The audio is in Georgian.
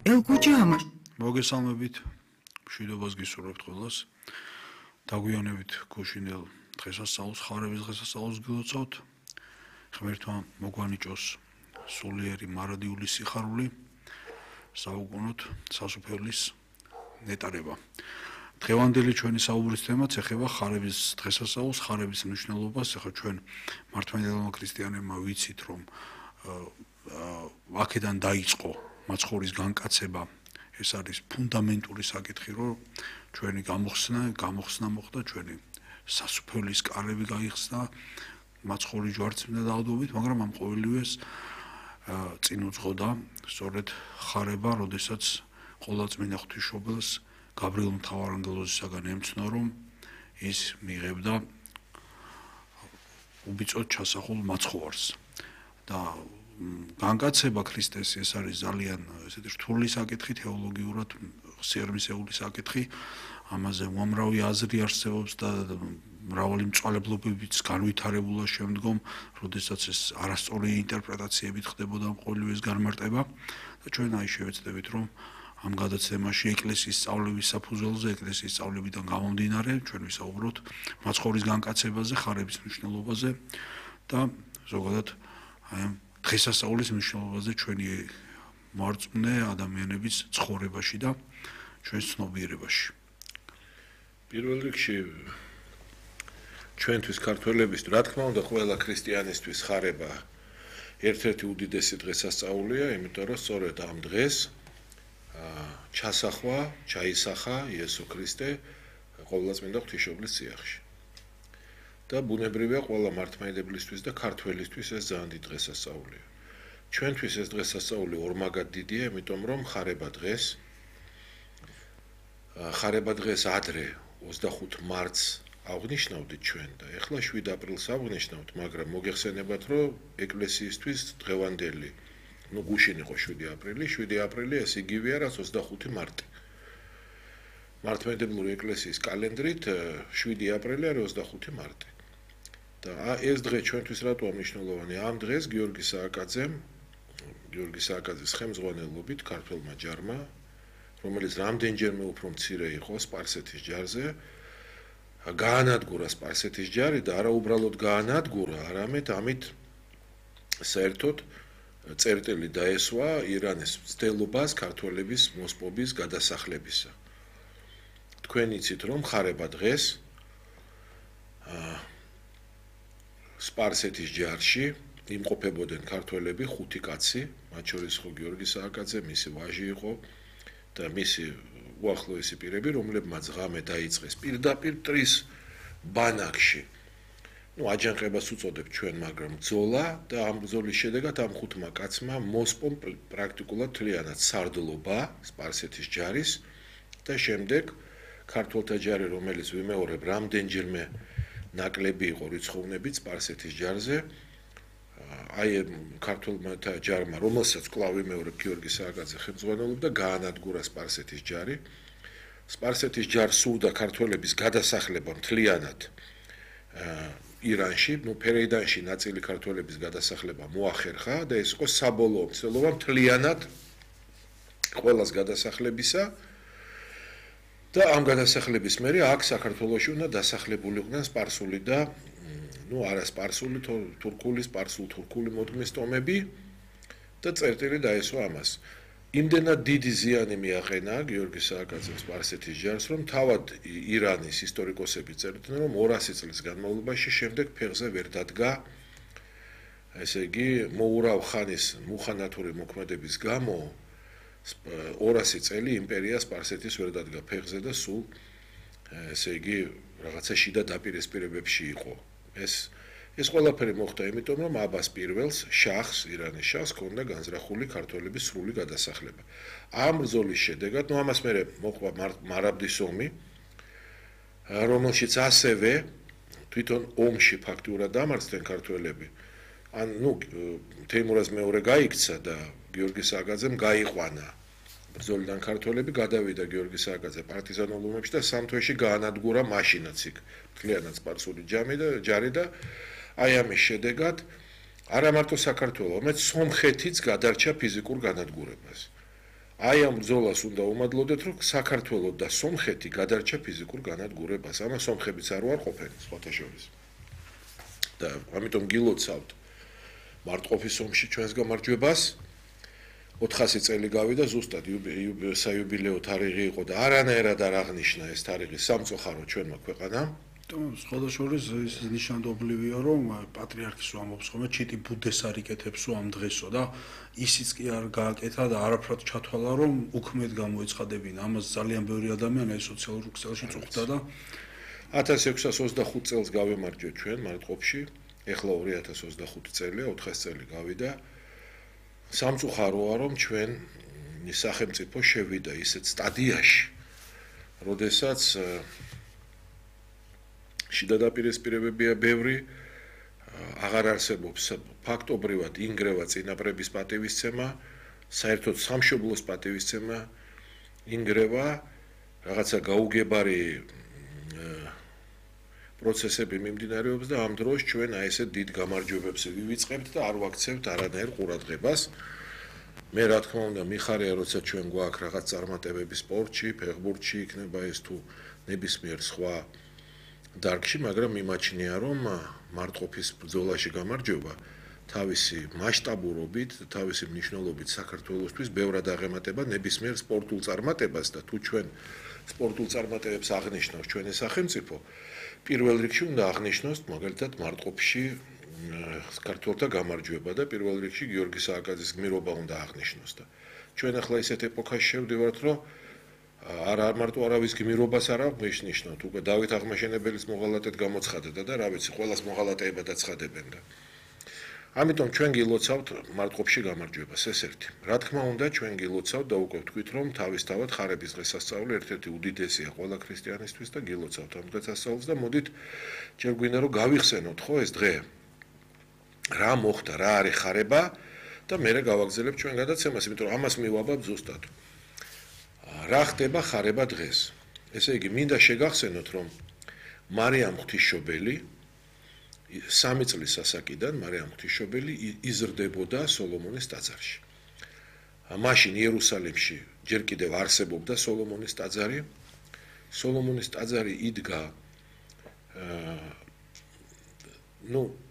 ელგუჯამაშ მოგესალმებით, მშვიდობას გისურვებთ ყველას. დაგვიანებით გუშინელ დღესასწაულს, ხარების დღესასწაულს გილოცავთ. ღმერთმა მოგვანიჭოს სულიერი მარადიული სიხარული, საუკუნოდ სასუფეველის ნეტარება. დღევანდელი ჩვენი საუბრის თემაც ეხება ხარების დღესასწაულს, ხარების მნიშვნელობას. ახლა ჩვენ მართლმადიდებლმა ქრისტიანებმა ვიცით, რომ აქედან დაიწყო მაცხოვრის განკაცება. ეს არის ფუნდამენტური საკითხი, რომ ჩვენი გამოხსნა მოხდა, ჩვენი სასუფეველის კარები გაიხსნა, მაცხოვრის ჯვარცმდა დაავადებით, მაგრამ ამ ყოველივეს წინ უძღოდა სწორედ ხარება, როდესაც ყოვლადწმინდა ღვთისმშობელს გაბრიელ მთავარანგელოზისაგან ემცნო, რომ ის მიიღებდა უბიწოდ ჩასახულ მაცხოვარს და განკაცება ქრისტეს ეს არის ძალიან ესეთი რთული საკითხი, თეოლოგიურად სიარმისეული საკითხი. ამაზე უამრავი აზრი არსებობს და მრავალი მწვალებლობებიც განვითარებულა შემდგომ, როდესაც ეს არასწორი ინტერპრეტაციებით ხდებოდა ყოველივეს განმარტება და ჩვენ აი შევეცდებით, რომ ამ გადაცემაში ეკლესიის სწავლების საფუძველზე, ეკლესიის სწავლებიდან გამომდინარე, ჩვენ ვისაუბროთ მაცხოვრის განკაცებაზე, ხარების მნიშვნელობაზე და ზოგადად აი დღესასწაულის მნიშვნელობაზე ჩვენი მოარწმუნე ადამიანების ცხოვრებაში და ჩვენს ცნობიერებაში. პირველ რიგში ჩვენთვის ქართველებისთვის, რა თქმა უნდა, ყველა ქრისტიანისთვის ხარება ერთ-ერთი უდიდესი დღესასწაულია, იმიტომ რომ სწორედ ამ დღეს ჩაისახა იესო ქრისტე ყოვლადწმინდა ღვთისმშობლის წიაღში. და ბუნებრივია ყველა მართლმადიდებლისთვის და ქართველისთვის ეს ძალიან დიდი დღესასწაულია. ჩვენთვის ეს დღესასწაული ორმაგად დიდია, იმიტომ რომ ხარება დღეს ადრე 25 მარტს აღნიშნავდით ჩვენ და ეხლა 7 აპრილს აღნიშნავთ, მაგრამ მოგეხსენებათ, რომ ეკლესიისთვის დღევანდელი, გუშინ იყო 7 აპრილი, 7 აპრილი ეს იგივეა, რაც 25 მარტი. მართლმადიდებლური ეკლესიის კალენდრით 7 აპრილი არის 25 მარტი. და ეს დღე ჩვენთვის რატოა მნიშვნელოვანი? ამ დღეს გიორგი სააკაძის ხელმძღვანელობით ქართველმა ჯარმა, რომელიც რამდენჯერმე უფრო მცირე იყო სპარსეთის ჯარზე, გაანადგურა სპარსეთის ჯარი და არა უბრალოდ გაანადგურა, არამედ ამით საერთოდ წერტილი დაესვა ირანის მცდელობას ქართველების მოსპობის გადასახლებისა. თქვენ იცით, რომ ხარება დღეს სპარსეთის ჯარში იმყოფებოდნენ ქართველები 5 კაცი, მათ შორის იყო გიორგი სააკაძე, მისი ვაჟი იყო და მისი უახლოესი პირები, რომლებმაც ღამე დაიწყეს პირდაპირ ტრის ბანაკში. აჯანყებას უწოდებთ ჩვენ, მაგრამ ბრძოლა და ამ ბრძოლის შედეგად ამ 5 კაცმა მოსპომ პრაქტიკულად მთლიანად სარდლობა სპარსეთის ჯარის და შემდეგ ქართველთა ჯარი, რომელიც ვიმეორებ, რამდენჯერმე ნაკლები იყო რიცხოვნებით სპარსეთის ჯარზე, აი ქართველმა ჯარმა, რომელსაც კვლავ ვიმეორებ გიორგი სააკაძე ხელმძღვანელობდა, გაანადგურა სპარსეთის ჯარი. სპარსეთის ჯარს სურდა ქართველების გადასახლება მთლიანად ირანში, ფერეიდანში ნაწილი ქართველების გადასახლება მოახერხა და ეს იყო საბოლოო მცდელობა მთლიანად ყველას გადასახლებისა. და ამ გადასახლების მერე აქ საქართველოში უნდა დასახლებულიყვნენ სპარსული და არასპარსული თურქული, სპარსულ-თურქული მოდმის ტომები და წერტილი დაესვა ამას. იმდენად დიდი ზიანი მიაყენა გიორგი სააკაძემ სპარსეთის ჯარს, რომ თავად ირანის ისტორიკოსები წერდნენ, რომ 200 წლის განმავლობაში შემდეგ ფეხზე ვერ დადგა, ესე იგი, მოურავ ხანის მუხანათური მოქმედების გამო 200 წელი იმპერია სპარსეთის ვერ დადგა ფეხზე და სულ ესე იგი რაღაცა შიდა დაპირისპირებებში იყო. ეს ყველაფერი მოხდა იმიტომ, რომ აბას პირველს შახს, ირანის შახს ჰქონდა განზრახული ქართველების სრული გადასახლება. ამ ბრძოლის შედეგად, ამას მერე მოყვა მარაბდის ომი, რომელშიც ასევე თვითონ ომში ფაქტურად დამარცხდნენ ქართველები. თეიმურაზ მეორე გაიქცა და გიორგი სააკაძემ გაიყვანა ბრძოლიდან ქართველები, გადავიდა გიორგი სააკაძე პარტიზანულ ომებში და 3 თვეში გაანადგურა მაშინაც იქ მთლიანად სპარსული ჯარი და აი ამის შედეგად არა მარტო საქართველოს, არამედ სომხეთიც გადარჩა ფიზიკურ განადგურებას. აი ამ ბრძოლას უნდა უმადლოდეთ, რომ საქართველოს და სომხეთი გადარჩა ფიზიკურ განადგურებას. ამას სომხებიც არ უარყოფენ, სხვათა შორის. და ამიტომ გილოცავთ მარტყოფის ომში ჩვენს გამარჯვებას. 400 წელი გავიდა ზუსტად საიუბილეო თარიღი იყო და არანაირად არ აღნიშნა ეს თარიღი სამწუხარო ჩვენმა ქვეყანამ. სხვადასხვა ის ნიშანდობლივია, რომ პატრიარქის ამბობს ხოლმე ჩიტი ბუდეს არ იკეთებსო ამ დღესო და ისიც კი არ გააკეთა და არაფრად ჩათვალა, რომ უქმედ გამოეცხადებინა. ამას ძალიან ბევრი ადამიანი აი სოციალურ ქსელში წუხდა და 1625 წელს გავემარჯვეთ ჩვენ მარტყოფში, ეხლა 2025 წელია, 400 წელი გავიდა. სამწუხაროა, რომ ჩვენ სახელმწიფო შევიდა ისეთ სტადიაში, როდესაც შიდა დაპირისპირებებია ბევრი, აღარ არსებობს ფაქტობრივად ინგრევა წინაპრების პატივისცემა, საერთოდ სამშობლოს პატივისცემა ინგრევა, რაღაცა გაუგებარი პროცესები მიმდინარეობს და ამ დროს ჩვენ აი ესეთ დიდ გამარჯვებებს ვივიწყებთ და არ ვაქცევთ არანაირ ყურადღებას. მე რა თქმა უნდა მიხარია, როცა ჩვენ გვაქვს რაღაც წარმატებები სპორტში, ფეხბურთში, იქნება ეს თუ ნებისმიერ სხვა დარგში, მაგრამ მიმაჩნია, რომ მარტყოფის ბრძოლაში გამარჯვება თავისი მასშტაბურობით, თავისი მნიშვნელობით საქართველოსთვის ბევრად აღემატება ნებისმიერ სპორტულ წარმატებას და თუ ჩვენ სპორტულ წარმატებებს აღნიშნავს ჩვენი სახელმწიფო, პირველ რიგში უნდა აღნიშნოს მაგალითად მარტყოფში საქართველთა გამარჯვება და პირველ რიგში გიორგი სააკაძის გმირობა უნდა აღნიშნოს და ჩვენ ახლა ისეთ ეპოქაში შევდივართ, რომ არ მარტო არავის გმირობას არ აღნიშნავთ, უკვე დავით აღმაშენებელის მოღალატედ გამოცხადა და რა ვიცი, ყველას მოღალატეებად აცხადებენ და ამიტომ ჩვენ გილოცავთ მარტყოფში გამარჯვებას, ეს ერთი. რა თქმა უნდა, ჩვენ გილოცავთ და უკვე ვთქვით, რომ თავისთავად ხარების დღესასწაული ერთ-ერთი უდიდესია ყველა ქრისტიანისთვის და გილოცავთ ამ დღესასწაულს და მოდით ჯერ გვინდა რომ გავიხსენოთ ხო ეს დღე. რა მოხდა, რა არის ხარება და მერე გავაგზავნებთ ჩვენ გადაცემას, იმიტომ რომ ამას მივაბავ ზუსტად. რა ხდება ხარება დღეს? ესე იგი, მინდა შეგახსენოთ, რომ მარიამ ღვთისმშობელი 3 წლის ასაკიდან მარიამ ღვთისმშობელი იზრდებოდა სოლომონის ტაძარში. მაშინ იერუსალიმში ჯერ კიდევ არსებობდა სოლომონის ტაძარი. სოლომონის ტაძარი იდგა